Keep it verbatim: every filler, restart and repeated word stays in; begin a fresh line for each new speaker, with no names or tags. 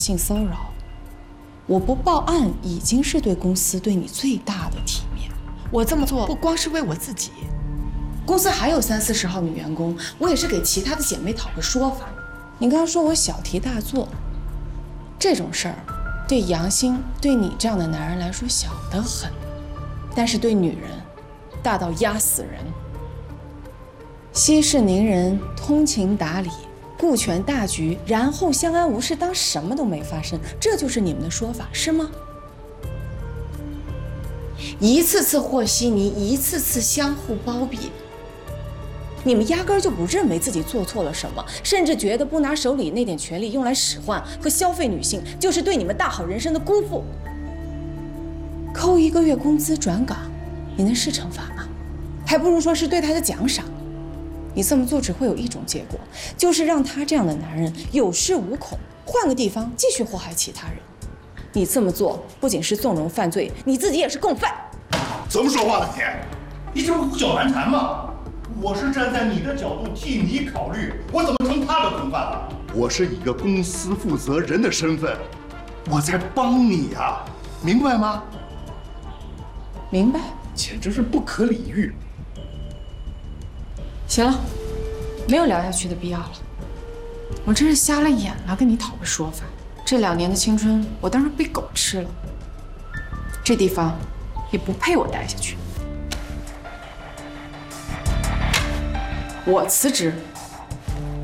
性骚扰，我不报案已经是对公司对你最大的体面。
我这么做不光是为我自己，
公司还有三四十号女员工，我也是给其他的姐妹讨个说法。你刚刚说我小题大做，这种事儿对杨欣、对你这样的男人来说小得很，但是对女人大到压死人。息事宁人，通情达理，顾全大局，然后相安无事，当什么都没发生，这就是你们的说法，是吗？一次次和稀泥，一次次相互包庇，你们压根儿就不认为自己做错了什么，甚至觉得不拿手里那点权利用来使唤和消费女性，就是对你们大好人生的辜负。扣一个月工资转岗，你那是惩罚吗？还不如说是对他的奖赏。你这么做只会有一种结果，就是让他这样的男人有恃无恐，换个地方继续祸害其他人。你这么做不仅是纵容犯罪，你自己也是共犯。
怎么说话呢你？你这不胡搅蛮缠吗？我是站在你的角度替你考虑，我怎么成他的共犯了？我是以一个公司负责人的身份，我在帮你呀，明白吗？
明白。
简直是不可理喻。
行了，没有聊下去的必要了。我真是瞎了眼了，跟你讨个说法。这两年的青春，我当然被狗吃了。这地方也不配我待下去。我辞职。